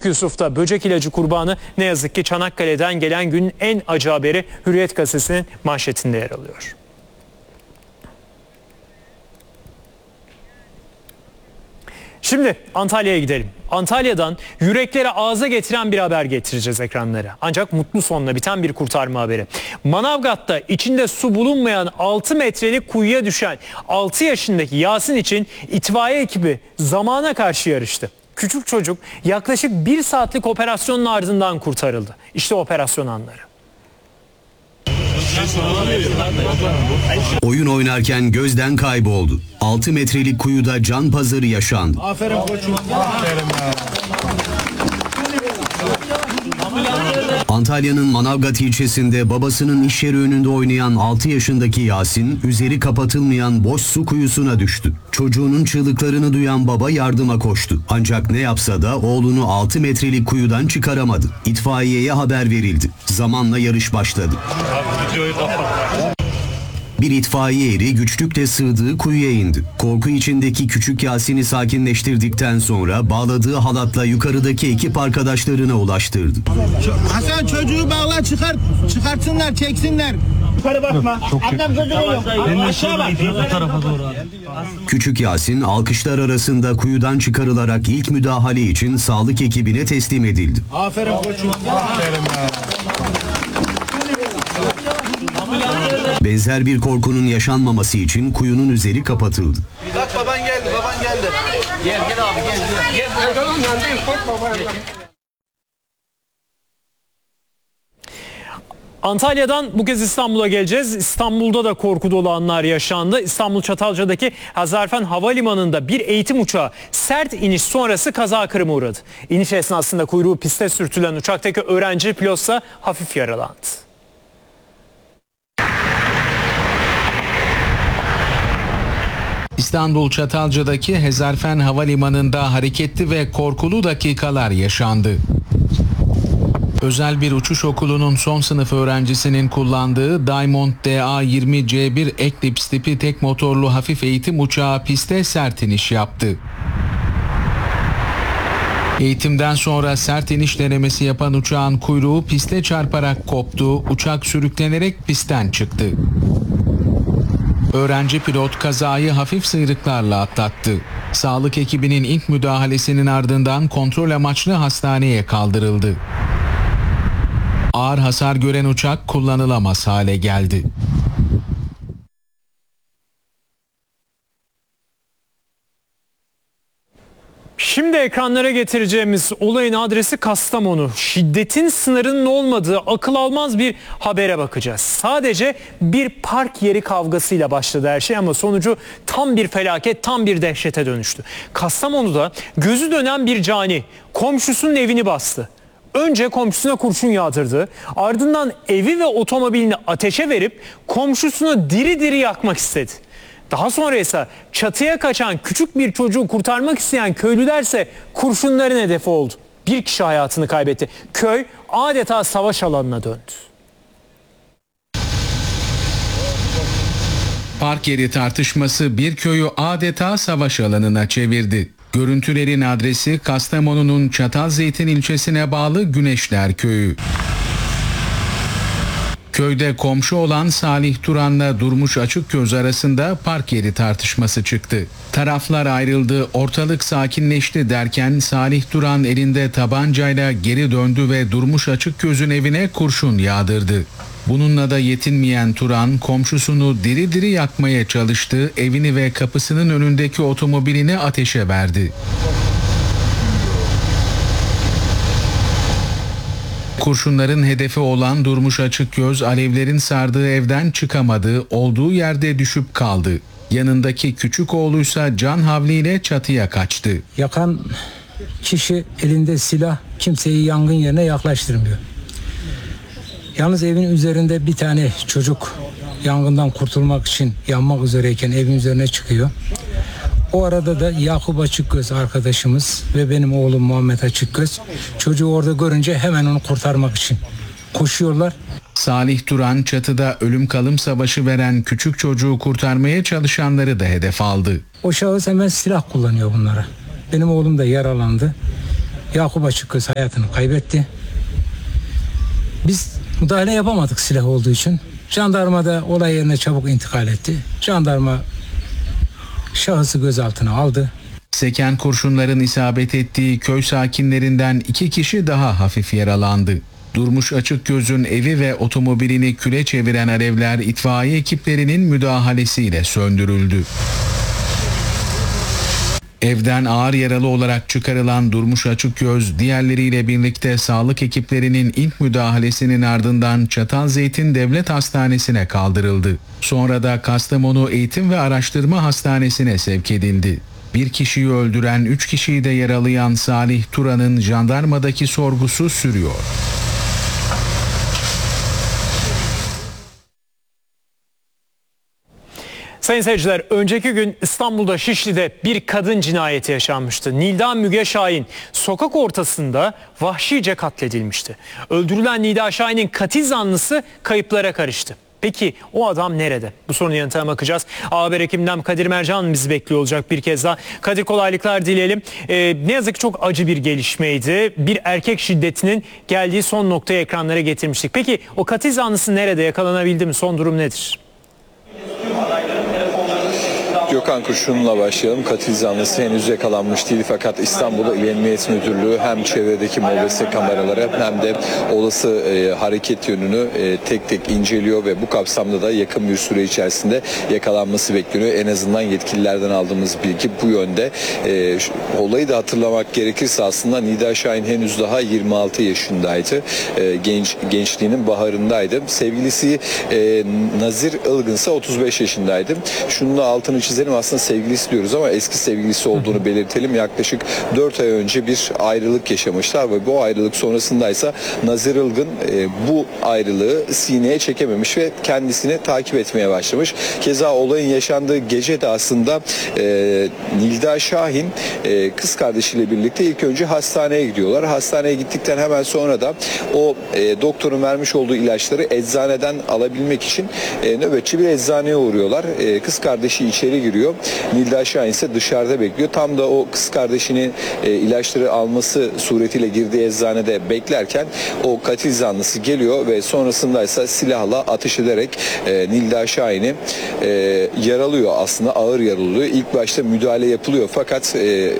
Küçük Yusuf da böcek ilacı kurbanı. Ne yazık ki Çanakkale'den gelen günün en acı haberi Hürriyet gazetesinin manşetinde yer alıyor. Şimdi Antalya'ya gidelim. Antalya'dan yürekleri ağza getiren bir haber getireceğiz ekranlara. Ancak mutlu sonla biten bir kurtarma haberi. Manavgat'ta içinde su bulunmayan 6 metrelik kuyuya düşen 6 yaşındaki Yasin için itfaiye ekibi zamana karşı yarıştı. Küçük çocuk yaklaşık 1 saatlik operasyonun ardından kurtarıldı. İşte operasyon anları. Oyun oynarken gözden kayboldu. 6 metrelik kuyuda can pazarı yaşandı. Aferin koçum. Antalya'nın Manavgat ilçesinde babasının iş yeri önünde oynayan 6 yaşındaki Yasin, üzeri kapatılmayan boş su kuyusuna düştü. Çocuğunun çığlıklarını duyan baba yardıma koştu. Ancak ne yapsa da oğlunu 6 metrelik kuyudan çıkaramadı. İtfaiyeye haber verildi. Zamanla yarış başladı. Bir itfaiye eri güçlükle sığdığı kuyuya indi. Korku içindeki küçük Yasin'i sakinleştirdikten sonra bağladığı halatla yukarıdaki ekip arkadaşlarına ulaştırdı. Hasan çocuğu bağla çıkartsınlar çeksinler. Yukarı bakma. Annem çocuğu yok. Aşağı bak. Bu tarafa doğru. Küçük Yasin alkışlar arasında kuyudan çıkarılarak ilk müdahale için sağlık ekibine teslim edildi. Aferin koçum. Aferin. Benzer bir korkunun yaşanmaması için kuyunun üzeri kapatıldı. Bak baban geldi. Gel abi gel. Antalya'dan bu kez İstanbul'a geleceğiz. İstanbul'da da korku dolu anlar yaşandı. İstanbul Çatalca'daki Hazarfen Havalimanı'nda bir eğitim uçağı sert iniş sonrası kaza kırımı uğradı. İniş esnasında kuyruğu piste sürtülen uçaktaki öğrenci pilotsa hafif yaralandı. İstanbul Çatalca'daki Hezarfen Havalimanı'nda hareketli ve korkulu dakikalar yaşandı. Özel bir uçuş okulunun son sınıf öğrencisinin kullandığı Diamond DA-20C1 Eclipse tipi tek motorlu hafif eğitim uçağı piste sert iniş yaptı. Eğitimden sonra sert iniş denemesi yapan uçağın kuyruğu piste çarparak koptu, uçak sürüklenerek pistten çıktı. Öğrenci pilot kazayı hafif sıyrıklarla atlattı. Sağlık ekibinin ilk müdahalesinin ardından kontrol amaçlı hastaneye kaldırıldı. Ağır hasar gören uçak kullanılamaz hale geldi. Şimdi ekranlara getireceğimiz olayın adresi Kastamonu. Şiddetin sınırının olmadığı akıl almaz bir habere bakacağız. Sadece bir park yeri kavgasıyla başladı her şey ama sonucu tam bir felaket, tam bir dehşete dönüştü. Kastamonu'da gözü dönen bir cani komşusunun evini bastı. Önce komşusuna kurşun yağdırdı. Ardından evi ve otomobilini ateşe verip komşusunu diri diri yakmak istedi. Daha sonra ise çatıya kaçan küçük bir çocuğu kurtarmak isteyen köylülerse kurşunların hedefi oldu. Bir kişi hayatını kaybetti. Köy adeta savaş alanına döndü. Park yeri tartışması bir köyü adeta savaş alanına çevirdi. Görüntülerin adresi Kastamonu'nun Çatalzeytin ilçesine bağlı Güneşler Köyü. Köyde komşu olan Salih Turan'la Durmuş Açıkgöz arasında park yeri tartışması çıktı. Taraflar ayrıldı, ortalık sakinleşti derken Salih Turan elinde tabancayla geri döndü ve Durmuş Açıkgöz'ün evine kurşun yağdırdı. Bununla da yetinmeyen Turan komşusunu diri diri yakmaya çalıştı, evini ve kapısının önündeki otomobilini ateşe verdi. Kurşunların hedefi olan Durmuş Açıkgöz alevlerin sardığı evden çıkamadı, olduğu yerde düşüp kaldı. Yanındaki küçük oğluysa can havliyle çatıya kaçtı. Yakan kişi elinde silah kimseyi yangın yerine yaklaştırmıyor. Yalnız evin üzerinde bir tane çocuk yangından kurtulmak için yanmak üzereyken evin üzerine çıkıyor. O arada da Yakup Açıkgöz arkadaşımız ve benim oğlum Muhammed Açıkgöz çocuğu orada görünce hemen onu kurtarmak için koşuyorlar. Salih Turan çatıda ölüm kalım savaşı veren küçük çocuğu kurtarmaya çalışanları da hedef aldı. O şahıs hemen silah kullanıyor bunlara. Benim oğlum da yaralandı. Yakup Açıkgöz hayatını kaybetti. Biz müdahale yapamadık silah olduğu için. Jandarma da olay yerine çabuk intikal etti. Jandarma şahısı gözaltına aldı. Seken kurşunların isabet ettiği köy sakinlerinden 2 kişi daha hafif yaralandı. Durmuş Açıkgöz'ün evi ve otomobilini küle çeviren alevler itfaiye ekiplerinin müdahalesiyle söndürüldü. Evden ağır yaralı olarak çıkarılan Durmuş Açıkgöz diğerleriyle birlikte sağlık ekiplerinin ilk müdahalesinin ardından Çatalzeytin Devlet Hastanesi'ne kaldırıldı. Sonra da Kastamonu Eğitim ve Araştırma Hastanesi'ne sevk edildi. Bir kişiyi öldüren 3 kişiyi de yaralayan Salih Turan'ın jandarmadaki sorgusu sürüyor. Sayın seyirciler, önceki gün İstanbul'da Şişli'de bir kadın cinayeti yaşanmıştı. Nida Müge Şahin sokak ortasında vahşice katledilmişti. Öldürülen Nida Şahin'in katil zanlısı kayıplara karıştı. Peki o adam nerede? Bu sorunun yanıtına bakacağız. Haber ekibinden Kadir Mercan bizi bekliyor olacak bir kez daha. Kadir, kolaylıklar dileyelim. Ne yazık ki çok acı bir gelişmeydi. Bir erkek şiddetinin geldiği son noktaya ekranlara getirmiştik. Peki o katil zanlısı nerede? Yakalanabildi mi? Son durum nedir? Gökhan Kurşun'la başlayalım. Katil zanlısı henüz yakalanmış değil, fakat İstanbul İl Emniyet Müdürlüğü hem çevredeki mobese kameraları hem de olası hareket yönünü tek tek inceliyor ve bu kapsamda da yakın bir süre içerisinde yakalanması bekleniyor. En azından yetkililerden aldığımız bilgi bu yönde. Olayı da hatırlamak gerekirse aslında Nida Şahin henüz daha 26 yaşındaydı. Gençliğinin baharındaydı. Sevgilisi Nazir Ilgın ise 35 yaşındaydı. Şunun da altını çizelim, aslında sevgilisi diyoruz ama eski sevgilisi olduğunu belirtelim. Yaklaşık 4 ay önce bir ayrılık yaşamışlar ve bu ayrılık sonrasındaysa Nazir Ilgın bu ayrılığı sineye çekememiş ve kendisini takip etmeye başlamış. Keza olayın yaşandığı gece de aslında Nida Şahin kız kardeşiyle birlikte ilk önce hastaneye gidiyorlar. Hastaneye gittikten hemen sonra da o doktorun vermiş olduğu ilaçları eczaneden alabilmek için nöbetçi bir eczaneye uğruyorlar. Kız kardeşi içeri giriyor. Nida Şahin ise dışarıda bekliyor. Tam da o kız kardeşinin ilaçları alması suretiyle girdiği eczanede beklerken o katil zanlısı geliyor ve sonrasında ise silahla ateş ederek Nida Şahin'i yaralıyor. Aslında ağır yaralıyor. İlk başta müdahale yapılıyor fakat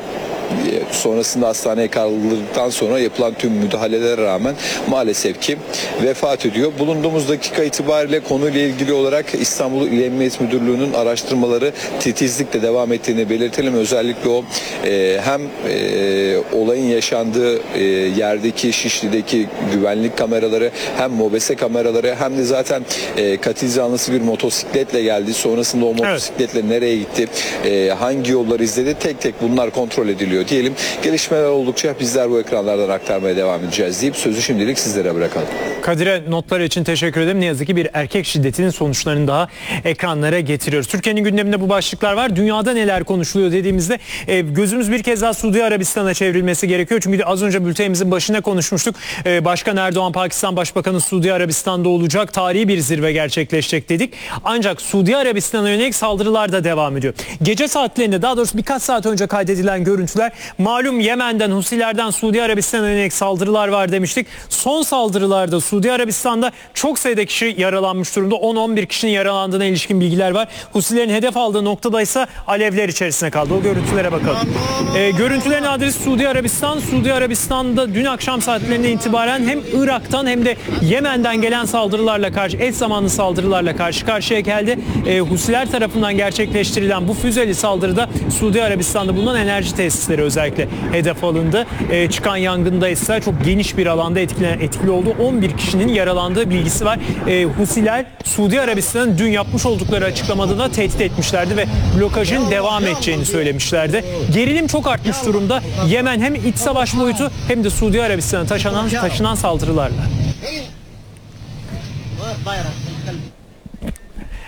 sonrasında hastaneye kaldırıldıktan sonra yapılan tüm müdahalelere rağmen maalesef ki vefat ediyor. Bulunduğumuz dakika itibariyle konuyla ilgili olarak İstanbul İl Emniyet Müdürlüğü'nün araştırmaları titizlikle devam ettiğini belirtelim. Özellikle o hem olayın yaşandığı yerdeki Şişli'deki güvenlik kameraları, hem mobese kameraları, hem de zaten katil zanlısı bir motosikletle geldi. Sonrasında o motosikletle nereye gitti, hangi yolları izledi, tek tek bunlar kontrol ediliyor diyelim. Gelişmeler oldukça bizler bu ekranlardan aktarmaya devam edeceğiz deyip sözü şimdilik sizlere bırakalım. Kadir'e notlar için teşekkür ederim. Ne yazık ki bir erkek şiddetinin sonuçlarını daha ekranlara getiriyoruz. Türkiye'nin gündeminde bu başlıklar var. Dünyada neler konuşuluyor dediğimizde gözümüz bir kez daha Suudi Arabistan'a çevrilmesi gerekiyor. Çünkü az önce bültenimizin başında konuşmuştuk. Başkan Erdoğan, Pakistan Başbakanı Suudi Arabistan'da olacak. Tarihi bir zirve gerçekleşecek dedik. Ancak Suudi Arabistan'a yönelik saldırılar da devam ediyor. Gece saatlerinde, daha doğrusu birkaç saat önce kaydedilen görüntüler, malum Yemen'den, Husilerden Suudi Arabistan'a yönelik saldırılar var demiştik. Son saldırılarda Suudi Arabistan'da çok sayıda kişi yaralanmış durumda. 10-11 kişinin yaralandığına ilişkin bilgiler var. Husilerin hedef aldığı noktada ise alevler içerisine kaldı. O görüntülere bakalım. Görüntülerin adresi Suudi Arabistan. Suudi Arabistan'da dün akşam saatlerine itibaren hem Irak'tan hem de Yemen'den gelen saldırılarla eş zamanlı saldırılarla karşı karşıya geldi. Husiler tarafından gerçekleştirilen bu füzeli saldırıda Suudi Arabistan'da bulunan enerji tesisleri özellikle hedef alındı. Çıkan yangında ise çok geniş bir alanda etkili oldu. 11 kişinin yaralandığı bilgisi var. Husiler Suudi Arabistan'ın dün yapmış oldukları açıklamada da tehdit etmişlerdi ve blokajın devam edeceğini söylemişlerdi. Gerilim çok artmış durumda. Yemen hem iç savaş boyutu hem de Suudi Arabistan'a taşınan saldırılarla.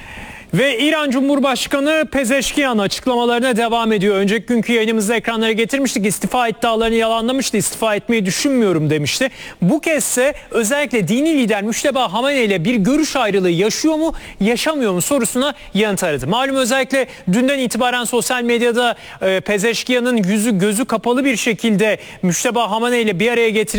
Ve İran Cumhurbaşkanı Pezeşkiyan açıklamalarına devam ediyor. Önceki günkü yayınımızda ekranlara getirmiştik. İstifa iddialarını yalanlamıştı. İstifa etmeyi düşünmüyorum demişti. Bu kezde özellikle dini lider Müşteba Hamenei ile bir görüş ayrılığı yaşıyor mu, yaşamıyor mu sorusuna yanıt aradı. Malum özellikle dünden itibaren sosyal medyada Pezeşkiyan'ın yüzü gözü kapalı bir şekilde Müşteba Hamenei ile bir araya getirildi.